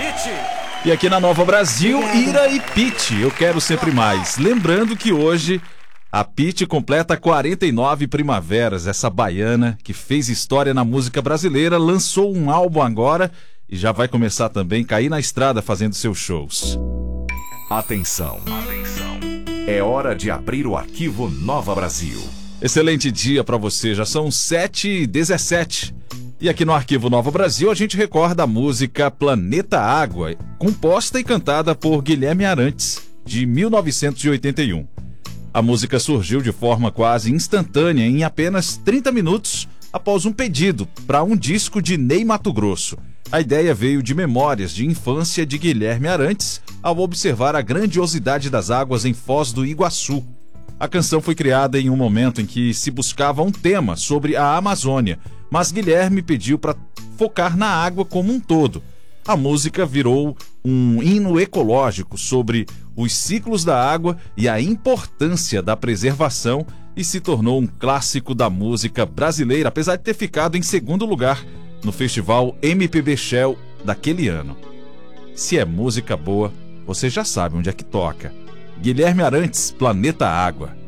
E aqui na Nova Brasil, Ira e Pitty, Eu Quero Sempre Mais. Lembrando que hoje a Pitty completa 49 primaveras. Essa baiana que fez história na música brasileira, lançou um álbum agora e já vai começar também a cair na estrada fazendo seus shows. Atenção. É hora de abrir o arquivo Nova Brasil. Excelente dia para você, já são 7h17. E aqui no Arquivo Nova Brasil a gente recorda a música Planeta Água, composta e cantada por Guilherme Arantes, de 1981. A música surgiu de forma quase instantânea em apenas 30 minutos após um pedido para um disco de Ney Matogrosso. A ideia veio de memórias de infância de Guilherme Arantes ao observar a grandiosidade das águas em Foz do Iguaçu. A canção foi criada em um momento em que se buscava um tema sobre a Amazônia, mas Guilherme pediu para focar na água como um todo. A música virou um hino ecológico sobre os ciclos da água e a importância da preservação e se tornou um clássico da música brasileira, apesar de ter ficado em segundo lugar no festival MPB Shell daquele ano. Se é música boa, você já sabe onde é que toca. Guilherme Arantes, Planeta Água.